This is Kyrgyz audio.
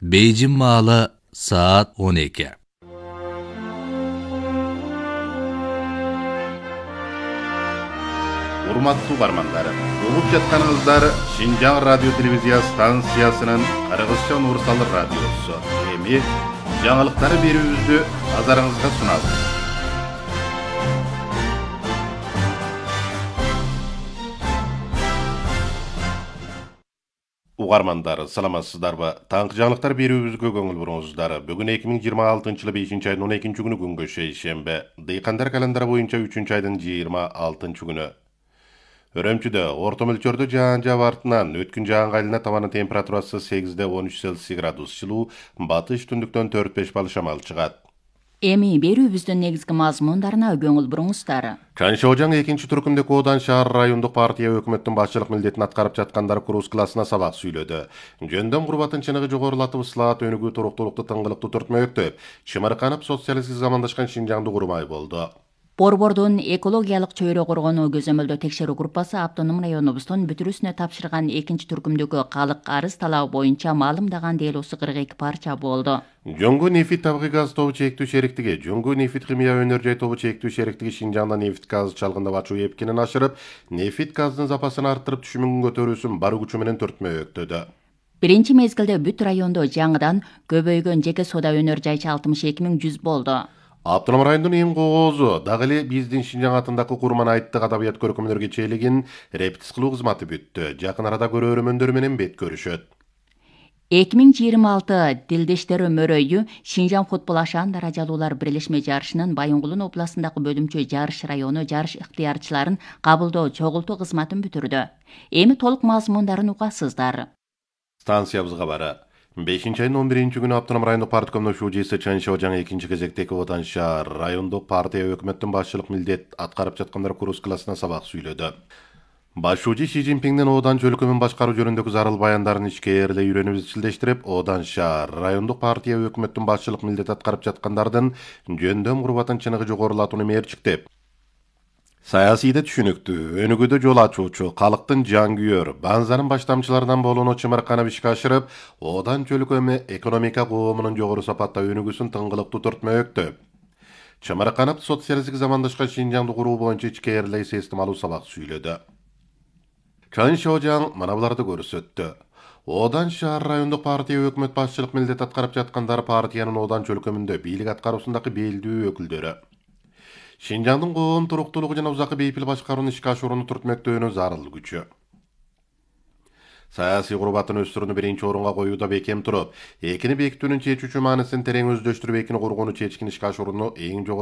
Beyjin malı saat 12. Урматтуу бармандар, угуп жатканыңыздар Шинжаң радио телевизия станциясынын Кыргызча универсал радиосу. Эми жаңылыктары берүүбүздү назарыңызга сунабыз. Угармандар, саламатсыздарбы? Таңкы жаңылыктар берүүбүзгө көңүл буруңуздар. Бүгүн 2026-жылы 5-айдын 12-нчы күнү күнгө шейшембе. Дыйкандар календары боюнча 3-чы айдын 26-нчы күнү. Өрөмчүдө орто мөлчөрдө жаан жаап артынан өткүн жаанга айлана табанын температурасы 8-де 13 Цельсий градус жылуу, батыш түндүктөн 4-5 балл шамал чыгат. Эми берүүбүздүн негизги мазмундарына көңүл буруңуздар. Чанчоожаң 2-нчи түркүмдөгү Одан шаар райондук партия өкмөттүн башчылык милдетин аткарып жаткандар курс классына сабак сүйлөдү. Жөндөн курбатын чыныгы жогорулатып ысылаат өнүгүү туруктуулукту тыңгылыктуу түртмөктөп, чымырканып социалистик замандашкан Шинжаңды курмай болду. Борбордун экологиялык чөйрө коргонуу көзөмөлдөө текшерүү группасы автоном районубуздун бүтүрүсүнө тапшырган 2-нчи түркүмдөгү калык арыз талабы боюнча маалымдаган делосу 42 парча болду. Жоңгу нефит табигый газ тобу чектүү шериктиги, Жоңгу нефит химия өнөр жай тобу чектүү шериктиги Шинжаңда нефит газ чалгындап ачуу эпкинин ашырып, нефит газдын запасын арттырып түшүмүн көтөрүүсүн бар күчү менен түртмөктөдө. Биринчи мезгилде бүт райондо жаңыдан көбөйгөн жеке сода өнөр жайчы 62100 болду. Автоном райондун эң коозу дагы эле биздин Шинжаң атындагы Курман айттык адабият көркөмдөргө чээлигин репетиц кылуу кызматы бүттү. Жакын арада көрөрмөндөр менен бет көрүшөт. 2026 Дилдештер өмөрөйү Шинжаң футбол ашаан даражалуулар бирлешме жарышынын Байынгулун областындагы бөлүмчө жарыш району жарыш ыктыярчыларын кабылдоо чогултуу кызматын бүтүрдү. Эми толук мазмундарын угасыздар. Станциябызга бара. 5-айдын 11-нчи күнү автоном райондук парткомдун шужесі Чанчоожаң 2-нчи кезектеги Одан шаар райондук партия өкмөттүн башчылык милдет аткарып жаткандар курс классына сабак сүйлөдү. Баш шужи Си Цзиньпиңдин Одан чөлкөмүн башкаруу жөнүндөгү зарыл баяндарын ичкээрлей үйрөнүп изчилдештирип, Одан шаар райондук партия өкмөттүн башчылык милдет аткарып жаткандардын жөндөм курбатын чыныгы жогорулатууну мерчиктеп, саясийде түшүнүктүү, өнүгүүдө жол ачуучу, калктын жан күйөр, банзанын баштамчыларынан болууну чымырканып ишке ашырып, Одан чөлкөмү экономика коомунун жогору сапатта өнүгүүсүн тыңгылыктуу түртмөктөп, чымырканып социалисттик замандашкан Шинжаңды куруу боюнча ичкээрлей системалуу сабак сүйлөдү. Чанчоожаң мына буларды көрсөттү. Одан шаар райондук партия өкмөт башчылык милдет аткарып жаткандар партиянын Одан чөлкөмүндө бийлик аткаруусундагы белдүү өкүлдөрү. Шинжаңдын коом туруктуулугу жана узакы бейпил башкарууну ишке ашырууну түртмөктөөнү зарыл күчү. Саясий курбатын өстүрүүнү биринчи орунга коюуда бекем туруп, экини бекитүүнүн чечүүчү маанисин терең өздөштүрүп, экини кургууну чечкин ишке ашырууну эң жогору